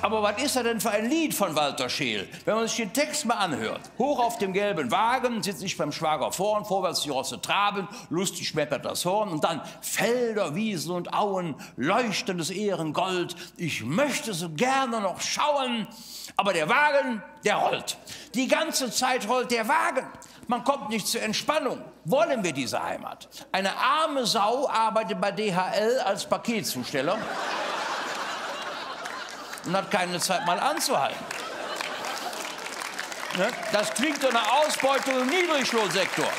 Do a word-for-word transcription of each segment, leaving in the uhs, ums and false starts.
Aber was ist das denn für ein Lied von Walter Scheel? Wenn man sich den Text mal anhört. Hoch auf dem gelben Wagen sitze ich beim Schwager vorn, vorwärts die Rosse traben, lustig schmettert das Horn und dann Felder, Wiesen und Auen, leuchtendes Ehrengold. Ich möchte so gerne noch schauen, aber der Wagen, der rollt. Die ganze Zeit rollt der Wagen. Man kommt nicht zur Entspannung. Wollen wir diese Heimat? Eine arme Sau arbeitet bei D H L als Paketzusteller und hat keine Zeit mal anzuhalten. Ne? Das klingt so nach Ausbeutung im Niedriglohnsektor.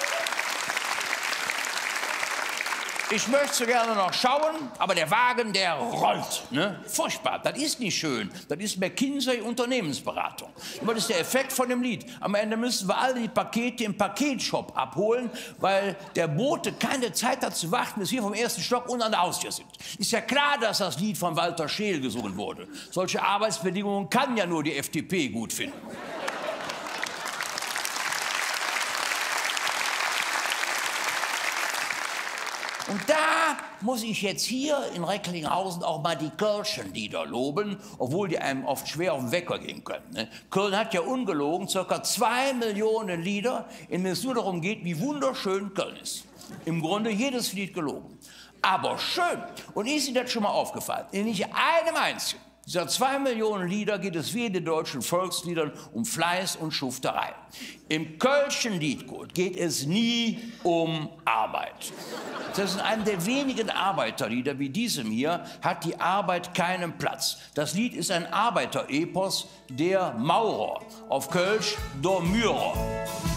Ich möchte so gerne noch schauen, aber der Wagen, der rollt. Ne? Furchtbar, das ist nicht schön. Das ist McKinsey Unternehmensberatung. Aber das ist der Effekt von dem Lied. Am Ende müssen wir alle die Pakete im Paketshop abholen, weil der Bote keine Zeit hat zu warten, bis wir vom ersten Stock und an der Haustür sind. Ist ja klar, dass das Lied von Walter Scheel gesungen wurde. Solche Arbeitsbedingungen kann ja nur die F D P gut finden. Und da muss ich jetzt hier in Recklinghausen auch mal die Kölschen-Lieder loben, obwohl die einem oft schwer auf den Wecker gehen können. Ne? Köln hat ja ungelogen circa zwei Millionen Lieder, in denen es nur darum geht, wie wunderschön Köln ist. Im Grunde jedes Lied gelogen. Aber schön. Und ist Ihnen das schon mal aufgefallen? In nicht einem einzigen dieser zwei Millionen Lieder geht es wie in den deutschen Volksliedern um Fleiß und Schufterei. Im Kölschen Liedgut geht es nie um Arbeit. Das ist einer der wenigen Arbeiterlieder wie diesem hier, hat die Arbeit keinen Platz. Das Lied ist ein Arbeiterepos, der Maurer, auf Kölsch der Mührer.